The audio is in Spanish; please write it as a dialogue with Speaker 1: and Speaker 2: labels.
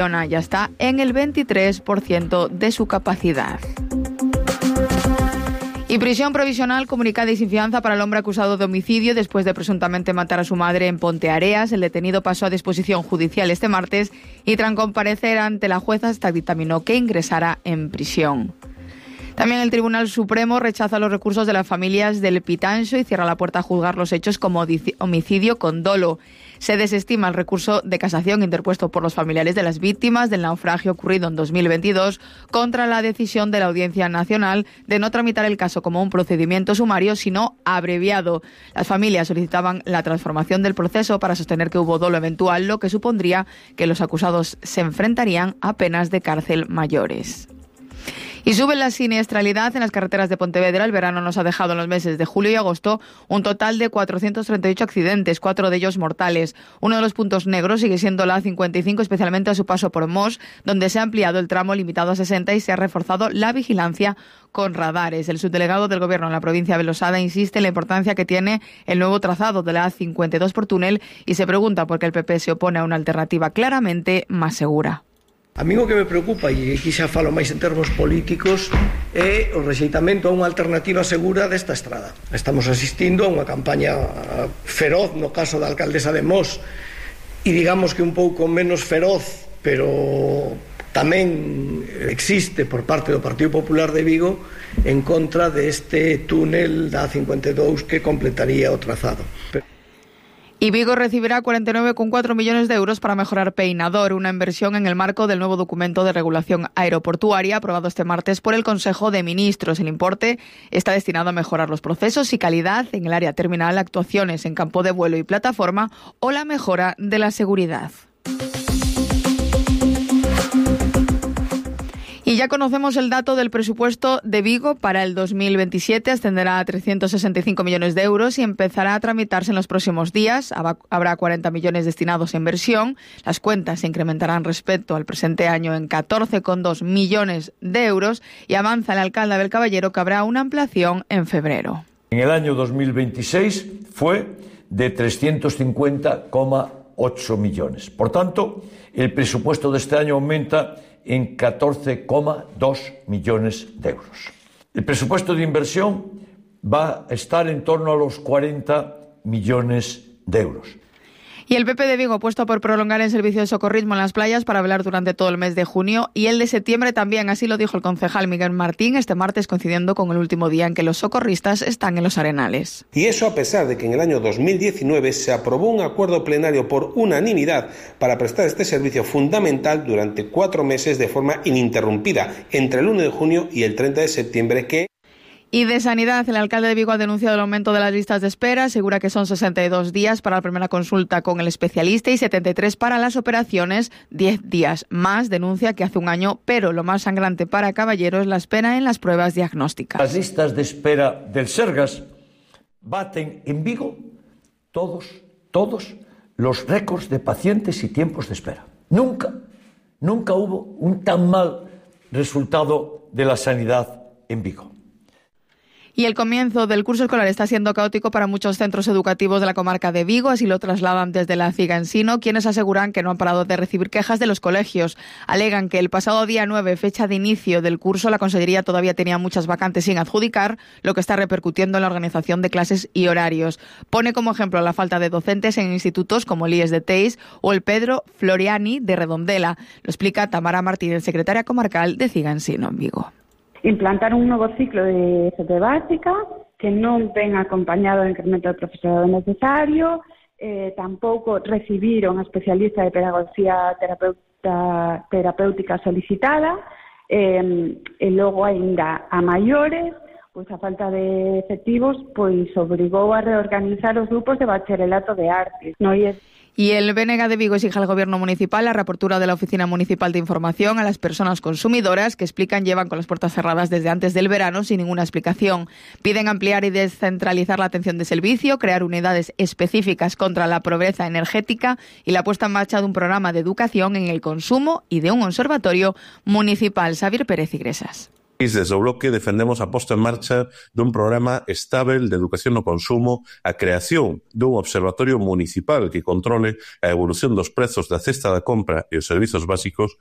Speaker 1: ya está en el 23% de su capacidad. Y prisión provisional comunicada y sin fianza para el hombre acusado de homicidio después de presuntamente matar a su madre en Ponteareas. El detenido pasó a disposición judicial este martes y tras comparecer ante la jueza hasta dictaminó que ingresara en prisión. También el Tribunal Supremo rechaza los recursos de las familias del Pitanxo y cierra la puerta a juzgar los hechos como homicidio con dolo. Se desestima el recurso de casación interpuesto por los familiares de las víctimas del naufragio ocurrido en 2022 contra la decisión de la Audiencia Nacional de no tramitar el caso como un procedimiento sumario, sino abreviado. Las familias solicitaban la transformación del proceso para sostener que hubo dolo eventual, lo que supondría que los acusados se enfrentarían a penas de cárcel mayores. Y sube la siniestralidad en las carreteras de Pontevedra. El verano nos ha dejado en los meses de julio y agosto un total de 438 accidentes, 4 de ellos mortales. Uno de los puntos negros sigue siendo la A55, especialmente a su paso por Mos, donde se ha ampliado el tramo limitado a 60 y se ha reforzado la vigilancia con radares. El subdelegado del Gobierno en la provincia de Losada insiste en la importancia que tiene el nuevo trazado de la A52 por túnel y se pregunta por qué el PP se opone a una alternativa claramente más segura.
Speaker 2: A mí o que me preocupa, e aquí xa falo máis en termos políticos, é o rexeitamento a unha alternativa segura desta estrada. Estamos asistindo a unha campaña feroz no caso da alcaldesa de Mos e digamos que un pouco menos feroz, pero tamén existe por parte do Partido Popular de Vigo en contra deste túnel da A52 que completaría o trazado.
Speaker 1: Y Vigo recibirá 49,4 millones de euros para mejorar Peinador, una inversión en el marco del nuevo documento de regulación aeroportuaria aprobado este martes por el Consejo de Ministros. El importe está destinado a mejorar los procesos y calidad en el área terminal, actuaciones en campo de vuelo y plataforma o la mejora de la seguridad. Y ya conocemos el dato del presupuesto de Vigo para el 2027, ascenderá a 365 millones de euros y empezará a tramitarse en los próximos días. Habrá 40 millones destinados a inversión. Las cuentas se incrementarán respecto al presente año en 14,2 millones de euros y avanza el alcalde Abel Caballero que habrá una ampliación en febrero.
Speaker 3: En el año 2026 fue de 350,8 millones. Por tanto, el presupuesto de este año aumenta en 14,2 millones de euros. El presupuesto de inversión va a estar en torno a los 40 millones de euros.
Speaker 1: Y el PP de Vigo apuesta por prolongar el servicio de socorrismo en las playas para velar durante todo el mes de junio y el de septiembre también, así lo dijo el concejal Miguel Martín este martes, coincidiendo con el último día en que los socorristas están en los arenales.
Speaker 4: Y eso a pesar de que en el año 2019 se aprobó un acuerdo plenario por unanimidad para prestar este servicio fundamental durante 4 meses de forma ininterrumpida, entre el 1 de junio y el 30 de septiembre que...
Speaker 1: Y de Sanidad, el alcalde de Vigo ha denunciado el aumento de las listas de espera, asegura que son 62 días para la primera consulta con el especialista y 73 para las operaciones, 10 días más, denuncia que hace un año, pero lo más sangrante para Caballero es la espera en las pruebas diagnósticas.
Speaker 3: Las listas de espera del Sergas baten en Vigo todos los récords de pacientes y tiempos de espera. Nunca hubo un tan mal resultado de la sanidad en Vigo.
Speaker 1: Y el comienzo del curso escolar está siendo caótico para muchos centros educativos de la comarca de Vigo, así lo trasladan desde la CIGA Ensino, quienes aseguran que no han parado de recibir quejas de los colegios. Alegan que el pasado día 9, fecha de inicio del curso, la Consellería todavía tenía muchas vacantes sin adjudicar, lo que está repercutiendo en la organización de clases y horarios. Pone como ejemplo la falta de docentes en institutos como el IES de Teis o el Pedro Floriani de Redondela. Lo explica Tamara Martínez, secretaria comarcal de CIGA Ensino en Vigo.
Speaker 5: Implantar un novo ciclo de FP básica que non ven acompañado do incremento do profesorado necesario, tampouco recibiron a especialista de pedagogía terapéutica solicitada, e logo aínda a maiores, pois a falta de efectivos pois obrigou a reorganizar os grupos de bacharelato de artes.
Speaker 1: Y el BNG de Vigo exige al Gobierno municipal la reapertura de la Oficina Municipal de Información a las personas consumidoras que explican llevan con las puertas cerradas desde antes del verano sin ninguna explicación. Piden ampliar y descentralizar la atención de servicio, crear unidades específicas contra la pobreza energética y la puesta en marcha de un programa de educación en el consumo y de un observatorio municipal. Xavier Pérez Igresas.
Speaker 6: Desde o Bloque defendemos a posta en marcha dun programa estável de educación no consumo, a creación dun observatorio municipal que controle a evolución dos prezos da cesta da compra e os servizos básicos